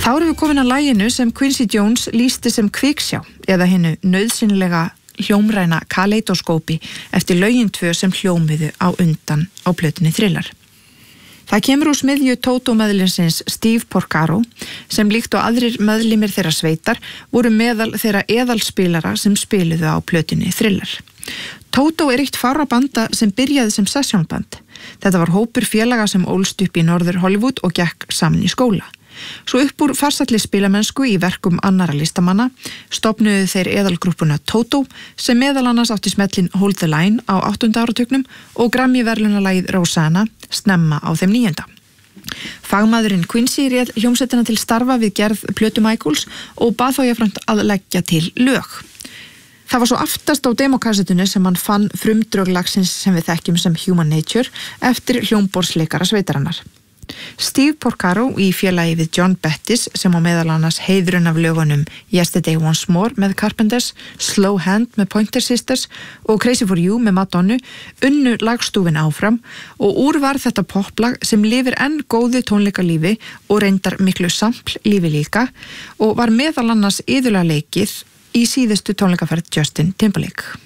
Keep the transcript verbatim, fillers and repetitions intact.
Þá erum við komin að laginu sem Quincy Jones lýsti sem kviksjá eða hinnu nauðsynlega hljómræna kaleidoskópi eftir lögin tvö sem hljómiðu á undan á plötunni Thriller. Það kemur úr smiðju Toto meðlinsins Steve Porcaro sem líkt og aðrir meðlimir þeirra sveitar voru meðal þeirra eðalspilara sem spiluðu á plötunni Thriller. Toto er eitt fárra banda sem byrjaði sem sessjónband. Þetta var hópur félaga sem ólst upp í Norður Hollywood og gekk saman í skóla. Svo upp úr farsalli spilamennsku í verkum annara listamanna stofnuðu þeir eðalgrúppuna Toto sem meðal annars átti smellin Hold the Line á áttunda áratugnum og Grammy-verðlaunalagið Rosanna snemma á þeim níunda. Fagmaðurinn Quincy réð hljómsveitina til starfa við gerð plötu Michaels og bað þá jafnframt að leggja til lög. Það var svo aftast á demokassetinu sem hann fann frumdrög lagsins sem við þekkjum sem Human Nature eftir hljómborðsleikara sveitarinnar. Steve Porcaro í félagi við John Bettis sem á meðal annars heiðrun af lögunum Yesterday Once More með Carpenters, Slow Hand með Pointer Sisters og Crazy for You með Madonna unnu lagstúfin áfram og úr var þetta poplag sem lifir enn góðu tónleikalífi og reyndar miklu sampl lífi líka og var meðal annars iðulega leikið í síðustu tónleikaferð Justin Timberlake.